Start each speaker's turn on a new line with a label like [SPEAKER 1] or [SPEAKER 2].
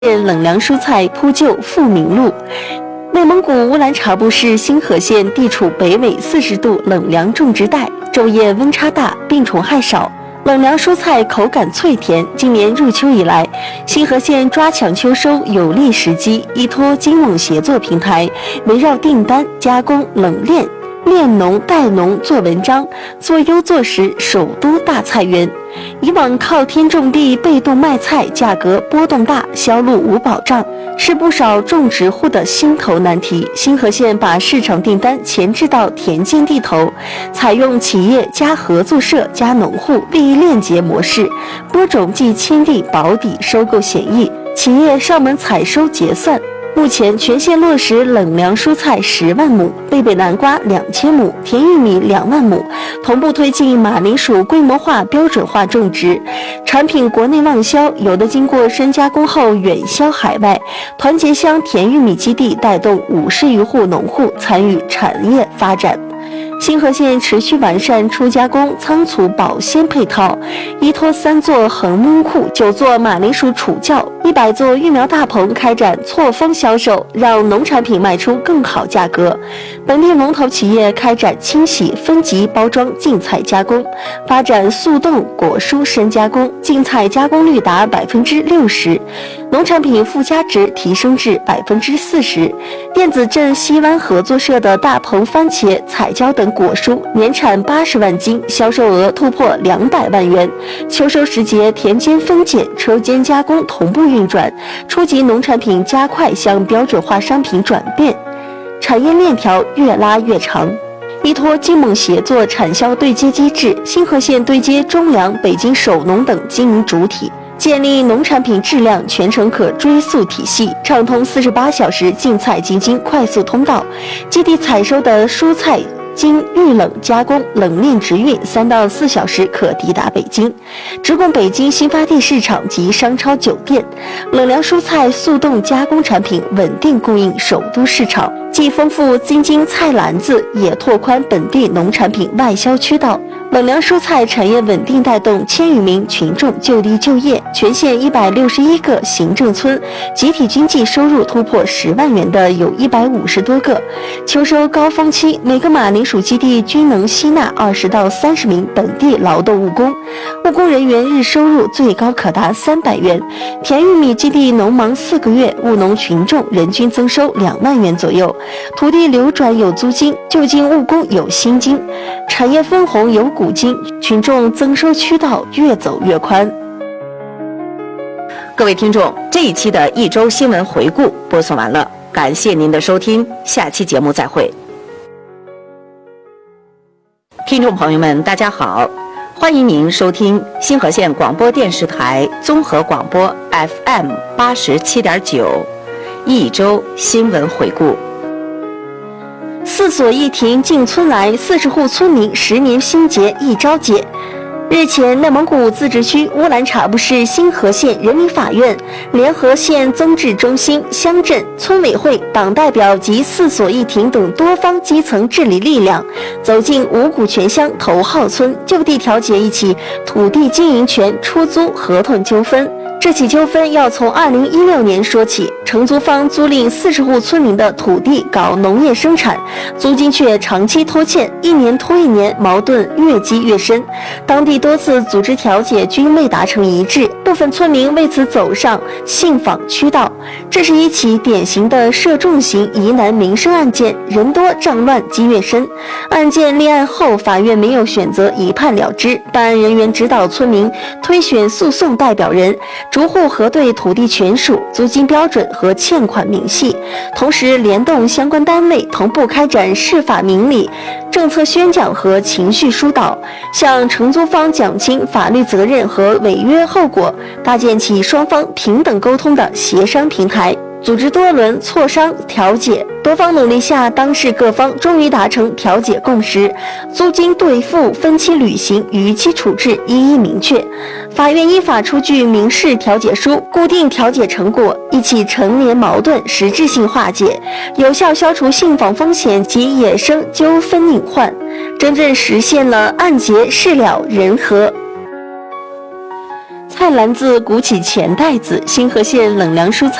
[SPEAKER 1] 冷凉蔬菜铺就富民路。内蒙古乌兰察布市新河县地处北纬40度冷凉种植带，昼夜温差大，病虫害少，冷凉蔬菜口感脆甜。今年入秋以来，新河县抓抢秋收有利时机，依托金蒙协作平台，围绕订单、加工、冷链、炼农、代农做文章，做优做实，首都大菜园。以往靠天种地被动卖菜，价格波动大，销路无保障，是不少种植户的心头难题。新河县把市场订单前置到田间地头，采用企业加合作社加农户利益链接模式，播种即签订保底收购协议，企业上门采收结算。目前全县落实冷凉蔬菜10万亩，贝贝南瓜2000亩，甜玉米2万亩，同步推进马铃薯规模化标准化种植，产品国内望销，有的经过深加工后远销海外。团结乡甜玉米基地带动50余户农户参与产业发展。新河县持续完善初加工仓储保鲜配套，依托3座恒温库、9座马铃薯储窖、100座育苗大棚开展错峰销售，让农产品卖出更好价格。本地龙头企业开展清洗、分级、包装净菜加工，发展速冻果蔬深加工，净菜加工率达60%，农产品附加值提升至40%。电子镇西湾合作社的大棚番茄、彩椒等果蔬年产80万斤，销售额突破200万元。秋收时节，田间分拣、车间加工同步运转，初级农产品加快向标准化商品转变，产业链条越拉越长。依托金蒙协作产销对接机制，新河县对接中粮、北京首农等经营主体，建立农产品质量全程可追溯体系，畅通48小时净菜基金快速通道，基地采收的蔬菜经预冷加工、冷链直运3到4小时可抵达北京，直供北京新发地市场及商超酒店。冷凉蔬菜速冻加工产品稳定供应首都市场，既丰富京津菜篮子，也拓宽本地农产品外销渠道。冷凉蔬菜产业稳定带动1000余名群众就地就业，全县161个行政村集体经济收入突破10万元的有150多个。秋收高峰期，每个马铃薯基地均能吸纳20到30名本地劳动务工，务工人员日收入最高可达300元。甜玉米基地农忙4个月，务农群众人均增收2万元左右，土地流转有租金，就近务工有薪金，产业分红有股金，群众增收渠道越走越宽。
[SPEAKER 2] 各位听众，这一期的一周新闻回顾播送完了，感谢您的收听，下期节目再会。听众朋友们，大家好，欢迎您收听新河县广播电视台综合广播 FM 87.9一周新闻回顾。
[SPEAKER 1] 4所一亭进村来，40户村民10年心结一朝解。日前，内蒙古自治区乌兰察布市新河县人民法院联合县增治中心、乡镇村委会、党代表及4所一亭等多方基层治理力量，走进五股泉乡头号村，就地调解一起土地经营权出租合同纠纷。这起纠纷要从2016年说起，承租方租赁40户村民的土地搞农业生产，租金却长期拖欠，1年拖1年，矛盾越积越深。当地多次组织调解均未达成一致，部分村民为此走上信访渠道。这是一起典型的涉重型疑难民生案件，人多账乱积越深。案件立案后，法院没有选择一判了之，办案人员指导村民推选诉讼代表人，逐户核对土地权属、租金标准和欠款明细，同时联动相关单位同步开展释法明理、政策宣讲和情绪疏导，向承租方讲清法律责任和违约后果，搭建起双方平等沟通的协商平台，组织多轮磋商调解。多方努力下，当事各方终于达成调解共识，租金兑付、分期履行、逾期处置一一明确。法院依法出具民事调解书，固定调解成果，一起陈年矛盾实质性化解，有效消除信访风险及衍生纠纷隐患，真正实现了案结事了人和。 菜篮子鼓起钱袋子，星河县冷凉蔬菜